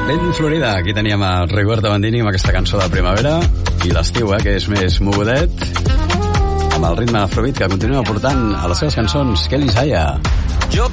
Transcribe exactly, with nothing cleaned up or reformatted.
Ben Florida, aquí teníem a Rigoberta Bandini amb aquesta cançó de primavera i l'estiu, eh, que és més mogudet, amb el ritme afrobeat que continua portant a les seves cançons Kelly Saya.